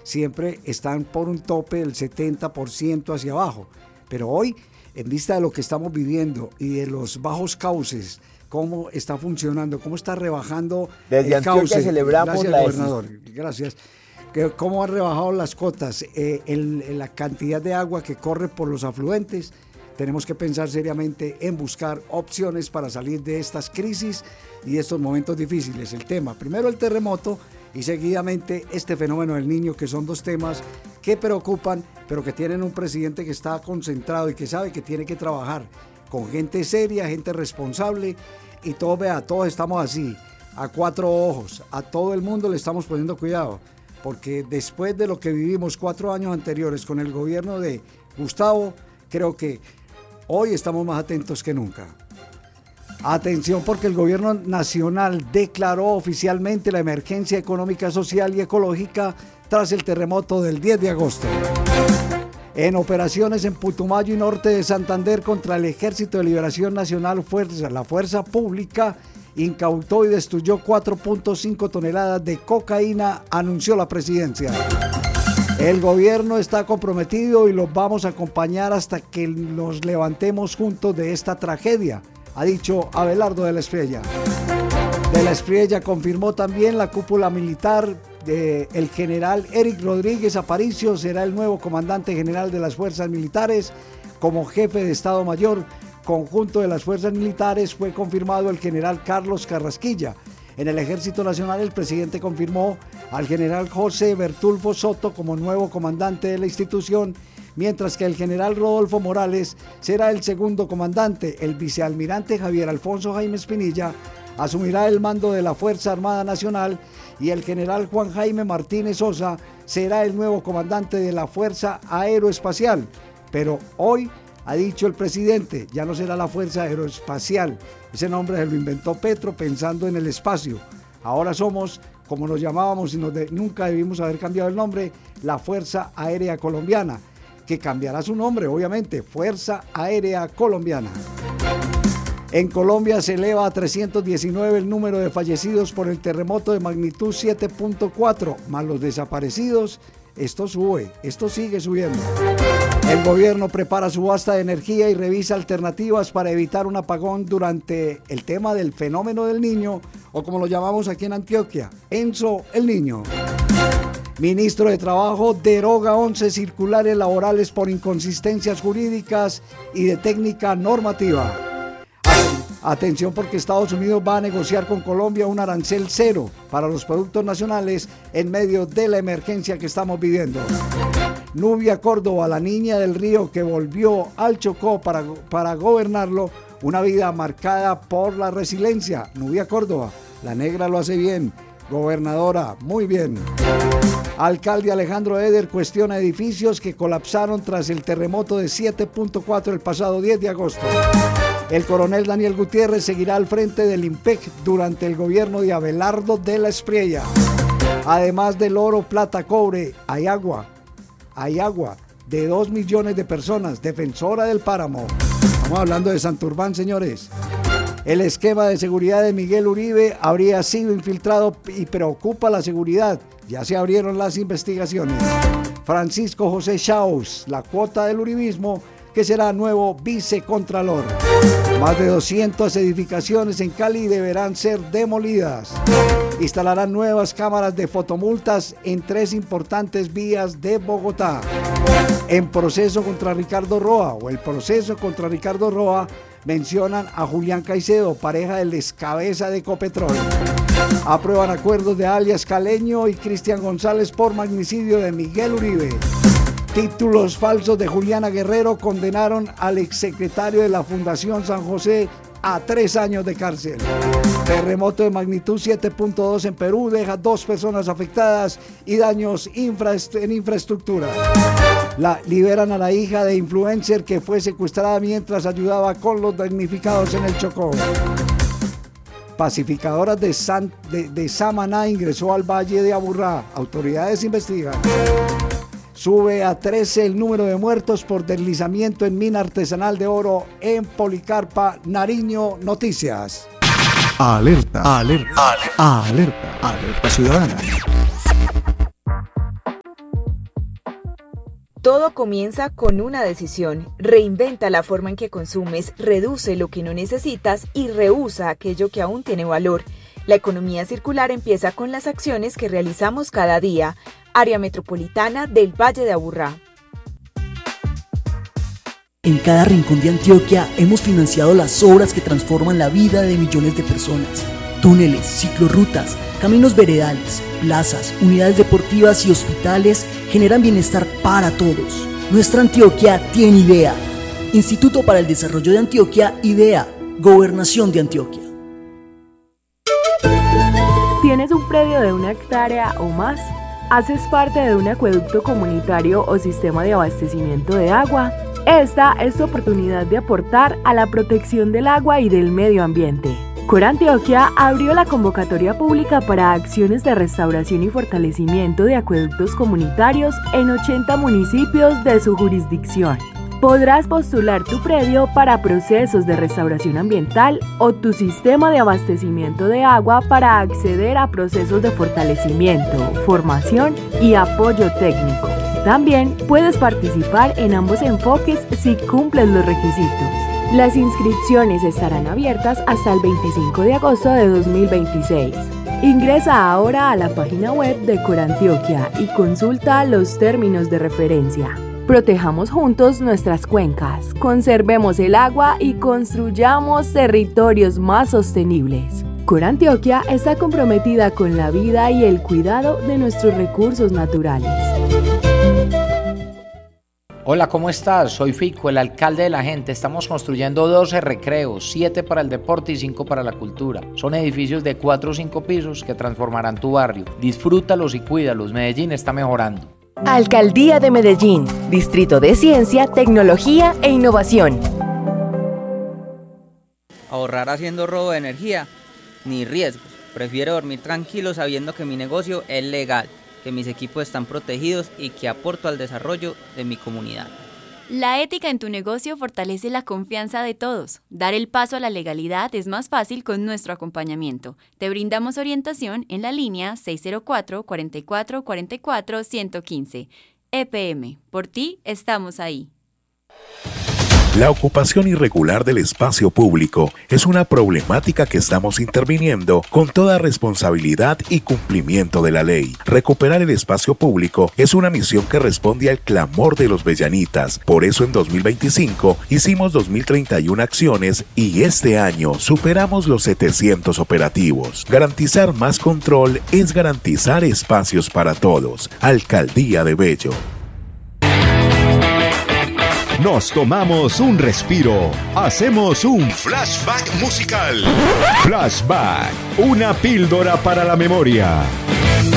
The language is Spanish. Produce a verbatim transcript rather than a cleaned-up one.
siempre están por un tope del setenta por ciento hacia abajo. Pero hoy, en vista de lo que estamos viviendo y de los bajos cauces, cómo está funcionando, cómo está rebajando Desde el cauce. celebramos Gracias, la gobernador. Gracias. Que cómo han rebajado las cotas, eh, el, la cantidad de agua que corre por los afluentes. Tenemos que pensar seriamente en buscar opciones para salir de estas crisis y estos momentos difíciles. El tema, primero el terremoto y seguidamente este fenómeno del Niño, que son dos temas que preocupan, pero que tienen un presidente que está concentrado y que sabe que tiene que trabajar con gente seria, gente responsable, y todos, vea, todos estamos así, a cuatro ojos, a todo el mundo le estamos poniendo cuidado, porque después de lo que vivimos cuatro años anteriores con el gobierno de Gustavo, creo que hoy estamos más atentos que nunca. Atención, porque el gobierno nacional declaró oficialmente la emergencia económica, social y ecológica tras el terremoto del diez de agosto. En operaciones en Putumayo y norte de Santander contra el Ejército de Liberación Nacional, Fuerza, la Fuerza Pública incautó y destruyó cuatro punto cinco toneladas de cocaína, anunció la presidencia. El gobierno está comprometido y los vamos a acompañar hasta que nos levantemos juntos de esta tragedia, ha dicho Abelardo de la Espriella. De la Espriella confirmó también la cúpula militar. De el general Eric Rodríguez Aparicio será el nuevo comandante general de las fuerzas militares. Como jefe de Estado Mayor Conjunto de las Fuerzas Militares fue confirmado el general Carlos Carrasquilla. En el Ejército Nacional, el presidente confirmó al general José Bertulfo Soto como nuevo comandante de la institución, mientras que el general Rodolfo Morales será el segundo comandante. El vicealmirante Javier Alfonso Jaime Espinilla asumirá el mando de la Fuerza Armada Nacional y el general Juan Jaime Martínez Sosa será el nuevo comandante de la Fuerza Aeroespacial. Pero hoy, ha dicho el presidente, ya no será la Fuerza Aeroespacial. Ese nombre se lo inventó Petro pensando en el espacio. Ahora somos, como nos llamábamos y nos de, nunca debimos haber cambiado el nombre, la Fuerza Aérea Colombiana, que cambiará su nombre, obviamente, Fuerza Aérea Colombiana. En Colombia se eleva a trescientos diecinueve el número de fallecidos por el terremoto de magnitud siete punto cuatro, más los desaparecidos. Esto sube, esto sigue subiendo. El gobierno prepara subasta de energía y revisa alternativas para evitar un apagón durante el tema del fenómeno del Niño, o como lo llamamos aquí en Antioquia, Enzo el Niño. Ministro de Trabajo deroga once circulares laborales por inconsistencias jurídicas y de técnica normativa. Atención, porque Estados Unidos va a negociar con Colombia un arancel cero para los productos nacionales en medio de la emergencia que estamos viviendo. Nubia Córdoba, la niña del río que volvió al Chocó para, para gobernarlo, una vida marcada por la resiliencia. Nubia Córdoba, la negra lo hace bien. Gobernadora, muy bien. Alcalde Alejandro Eder cuestiona edificios que colapsaron tras el terremoto de siete punto cuatro el pasado diez de agosto. El coronel Daniel Gutiérrez seguirá al frente del IMPEC durante el gobierno de Abelardo de la Espriella. Además del oro, plata, cobre, hay agua, hay agua de dos millones de personas, defensora del páramo. Estamos hablando de Santurbán, señores. El esquema de seguridad de Miguel Uribe habría sido infiltrado y preocupa la seguridad. Ya se abrieron las investigaciones. Francisco José Chaus, la cuota del uribismo, que será nuevo vicecontralor. Más de doscientas edificaciones en Cali deberán ser demolidas. Instalarán nuevas cámaras de fotomultas en tres importantes vías de Bogotá. En proceso contra Ricardo Roa, o el proceso contra Ricardo Roa, mencionan a Julián Caicedo, pareja del excabeza de Ecopetrol. Aprueban acuerdos de alias Caleño y Cristian González por magnicidio de Miguel Uribe. Títulos falsos de Juliana Guerrero condenaron al exsecretario de la Fundación San José a tres años de cárcel. Terremoto de magnitud siete punto dos en Perú deja dos personas afectadas y daños infra en infraestructura. La, liberan a la hija de influencer que fue secuestrada mientras ayudaba con los damnificados en el Chocó. Pacificadoras de, San, de, de Samaná ingresó al Valle de Aburrá. Autoridades investigan. Sube a trece el número de muertos por deslizamiento en mina artesanal de oro en Policarpa, Nariño. Noticias. Alerta, alerta, alerta, alerta ciudadana. Todo comienza con una decisión. Reinventa la forma en que consumes, reduce lo que no necesitas y reusa aquello que aún tiene valor. La economía circular empieza con las acciones que realizamos cada día. Área Metropolitana del Valle de Aburrá. En cada rincón de Antioquia hemos financiado las obras que transforman la vida de millones de personas. Túneles, ciclorrutas, caminos veredales, plazas, unidades deportivas y hospitales generan bienestar para todos. Nuestra Antioquia tiene idea. Instituto para el Desarrollo de Antioquia, IDEA, Gobernación de Antioquia. ¿Tienes un predio de una hectárea o más? ¿Haces parte de un acueducto comunitario o sistema de abastecimiento de agua? Esta es tu oportunidad de aportar a la protección del agua y del medio ambiente. Corantioquia abrió la convocatoria pública para acciones de restauración y fortalecimiento de acueductos comunitarios en ochenta municipios de su jurisdicción. Podrás postular tu predio para procesos de restauración ambiental o tu sistema de abastecimiento de agua para acceder a procesos de fortalecimiento, formación y apoyo técnico. También puedes participar en ambos enfoques si cumples los requisitos. Las inscripciones estarán abiertas hasta el veinticinco de agosto de dos mil veintiséis. Ingresa ahora a la página web de Corantioquia y consulta los términos de referencia. Protejamos juntos nuestras cuencas, conservemos el agua y construyamos territorios más sostenibles. Corantioquia está comprometida con la vida y el cuidado de nuestros recursos naturales. Hola, ¿cómo estás? Soy Fico, el alcalde de la gente. Estamos construyendo doce recreos, siete para el deporte y cinco para la cultura. Son edificios de cuatro o cinco pisos que transformarán tu barrio. Disfrútalos y cuídalos. Medellín está mejorando. Alcaldía de Medellín, Distrito de Ciencia, Tecnología e Innovación. Ahorrar haciendo robo de energía, ni riesgos. Prefiero dormir tranquilo sabiendo que mi negocio es legal, que mis equipos están protegidos y que aporto al desarrollo de mi comunidad. La ética en tu negocio fortalece la confianza de todos. Dar el paso a la legalidad es más fácil con nuestro acompañamiento. Te brindamos orientación en la línea seis cero cuatro, cuatro cuatro, cuatro cuatro, uno uno cinco. E P M, por ti estamos ahí. La ocupación irregular del espacio público es una problemática que estamos interviniendo con toda responsabilidad y cumplimiento de la ley. Recuperar el espacio público es una misión que responde al clamor de los bellanitas. Por eso en dos mil veinticinco hicimos dos mil treinta y una acciones y este año superamos los setecientos operativos. Garantizar más control es garantizar espacios para todos. Alcaldía de Bello. Nos tomamos un respiro. Hacemos un flashback musical. Flashback, una píldora para la memoria.